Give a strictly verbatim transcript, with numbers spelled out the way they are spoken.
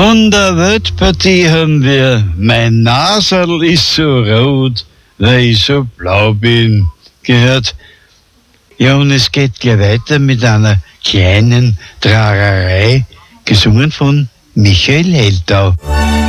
Von der Weltpartie haben wir Mein Nasel ist so rot, weil ich so blau bin gehört. Ja, und es geht gleich weiter mit einer kleinen Trarerei, gesungen von Michael Heldau.